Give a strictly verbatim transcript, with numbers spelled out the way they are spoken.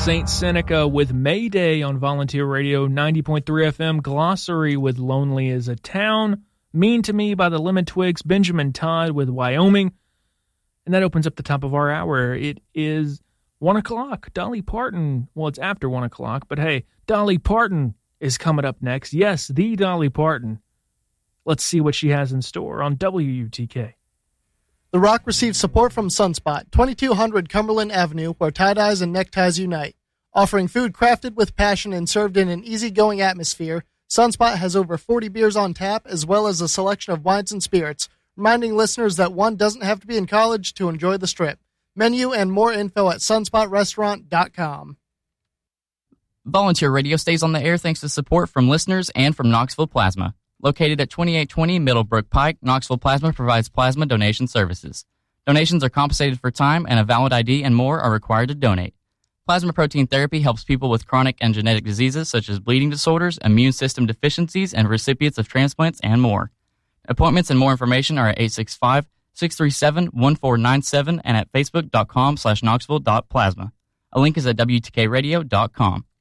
Saint Seneca with Mayday on Volunteer Radio, ninety point three F M, Glossary with Lonely as a Town, Mean to Me by the Lemon Twigs, Benjamin Todd with Wyoming, and that opens up the top of our hour. It is one o'clock. Dolly Parton, well, it's after one o'clock, but hey, Dolly Parton is coming up next. Yes, the Dolly Parton. Let's see what she has in store on W U T K. The Rock receives support from Sunspot, twenty-two hundred Cumberland Avenue, where tie-dyes and neckties unite. Offering food crafted with passion and served in an easygoing atmosphere, Sunspot has over forty beers on tap, as well as a selection of wines and spirits, reminding listeners that one doesn't have to be in college to enjoy the Strip. Menu and more info at sunspot restaurant dot com. Volunteer Radio stays on the air thanks to support from listeners and from Knoxville Plasma. Located at twenty-eight twenty Middlebrook Pike, Knoxville Plasma provides plasma donation services. Donations are compensated for time, and a valid I D and more are required to donate. Plasma protein therapy helps people with chronic and genetic diseases such as bleeding disorders, immune system deficiencies, and recipients of transplants and more. Appointments and more information are at eight six five, six three seven, one four nine seven and at facebook.com slash knoxville.plasma. A link is at W T K radio dot com.